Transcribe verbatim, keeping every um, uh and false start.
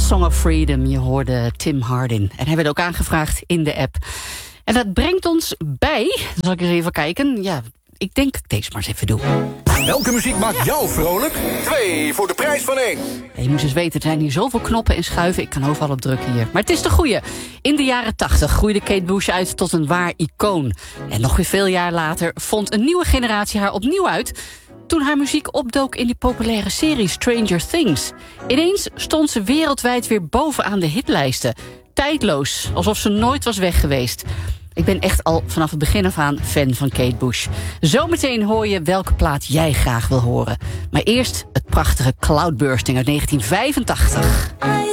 Song of Freedom. Je hoorde Tim Hardin. En hij werd ook aangevraagd in de app. En dat brengt ons bij... Dan zal ik eens even kijken. Ja, ik denk dat ik deze maar eens even doe. Welke muziek maakt ja. jou vrolijk? Twee voor de prijs van één. Ja, je moest eens weten, er zijn hier zoveel knoppen en schuiven. Ik kan overal op drukken hier. Maar het is de goeie. In de jaren tachtig groeide Kate Bush uit tot een waar icoon. En nog weer veel jaar later vond een nieuwe generatie haar opnieuw uit... toen haar muziek opdook in die populaire serie Stranger Things. Ineens stond ze wereldwijd weer bovenaan de hitlijsten. Tijdloos, alsof ze nooit was weg geweest. Ik ben echt al vanaf het begin af aan fan van Kate Bush. Zometeen hoor je welke plaat jij graag wil horen. Maar eerst het prachtige Cloudbursting uit negentien vijfentachtig.